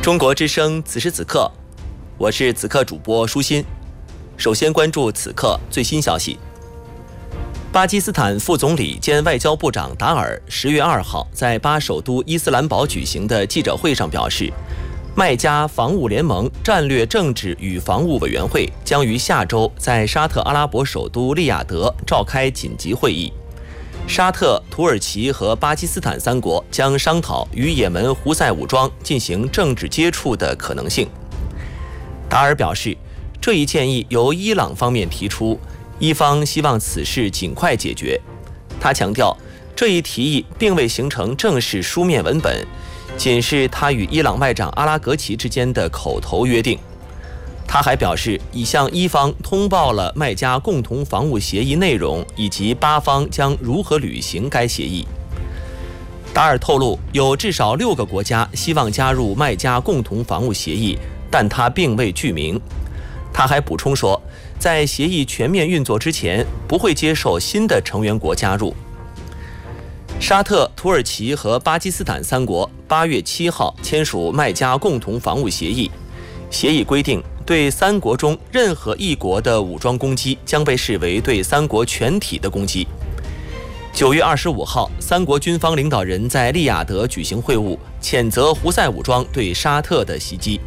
中国之声此时此刻，我是此刻主播舒心。首先关注此刻最新消息。巴基斯坦副总理兼外交部长达尔10月2号在巴首都伊斯兰堡举行的记者会上表示，麦加防务联盟战略政治与防务委员会将于下周在沙特阿拉伯首都利雅得召开紧急会议。沙特、土耳其和巴基斯坦三国将商讨与也门胡塞武装进行政治接触的可能性。达尔表示，这一建议由伊朗方面提出，伊方希望此事尽快解决。他强调，这一提议并未形成正式书面文本，仅是他与伊朗外长阿拉格齐之间的口头约定。他还表示，已向伊方通报了麦加共同防务协议内容，以及巴方将如何履行该协议。达尔透露，有至少6个国家希望加入麦加共同防务协议，但他并未具名。他还补充说，在协议全面运作之前，不会接受新的成员国加入。沙特、土耳其和巴基斯坦三国8月7号签署麦加共同防务协议，协议规定，对三国中任何一国的武装攻击将被视为对三国全体的攻击。9月25号，三国军方领导人在利雅得举行会晤，谴责胡塞武装对沙特的袭击。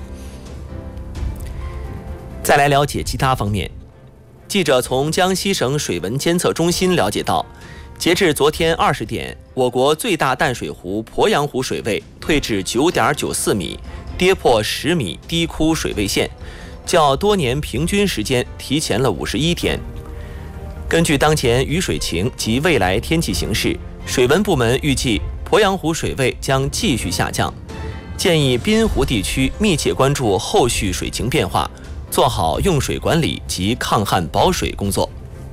再来了解其他方面，记者从江西省水文监测中心了解到，截至昨天20点，我国最大淡水湖鄱阳湖水位退至9.94米，跌破10米低枯水位线，较多年平均时间提前了51天。根据当前雨水情及未来天气形势，水文部门预计鄱阳湖水位将继续下降，建议滨湖地区密切关注后续水情变化，做好用水管理及抗旱保水工作。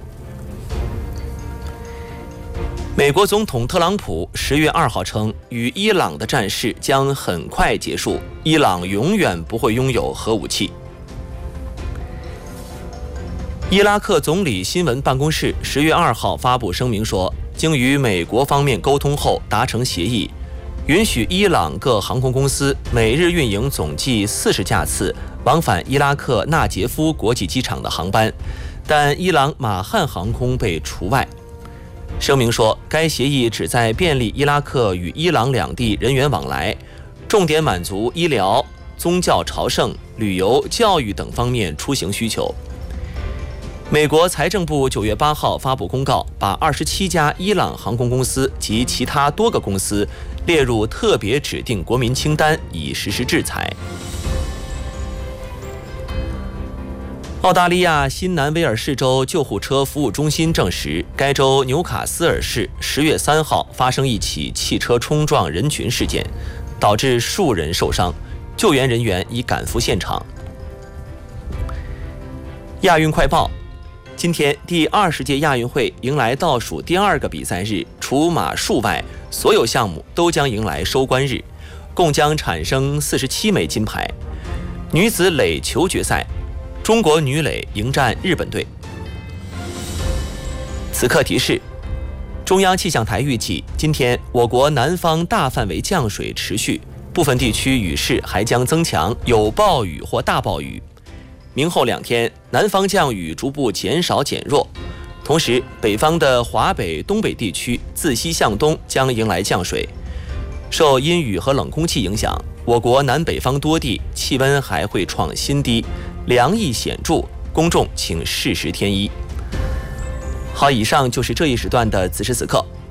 美国总统特朗普10月2号称，与伊朗的战事将很快结束，伊朗永远不会拥有核武器。伊拉克总理新闻办公室10月2号发布声明说，经与美国方面沟通后达成协议，允许伊朗各航空公司每日运营总计40架次往返伊拉克纳杰夫国际机场的航班，但伊朗马汉航空被除外。声明说，该协议旨在便利伊拉克与伊朗两地人员往来，重点满足医疗、宗教朝圣、旅游、教育等方面出行需求。美国财政部9月8号发布公告，把27家伊朗航空公司及其他多个公司列入特别指定国民清单，以实施制裁。澳大利亚新南威尔士州救护车服务中心证实，该州纽卡斯尔市10月3号发生一起汽车冲撞人群事件，导致数人受伤，救援人员已赶赴现场。亚运快报，今天第20届亚运会迎来倒数第2个比赛日，除马术外，所有项目都将迎来收官日，共将产生47枚金牌。女子垒球决赛，中国女垒迎战日本队。此刻提示，中央气象台预计，今天我国南方大范围降水持续，部分地区雨势还将增强，有暴雨或大暴雨。明后2天，南方降雨逐步减少减弱，同时北方的华北、东北地区自西向东将迎来降水。受阴雨和冷空气影响，我国南北方多地气温还会创新低，凉意显著，公众请适时添衣。好，以上就是这一时段的此时此刻，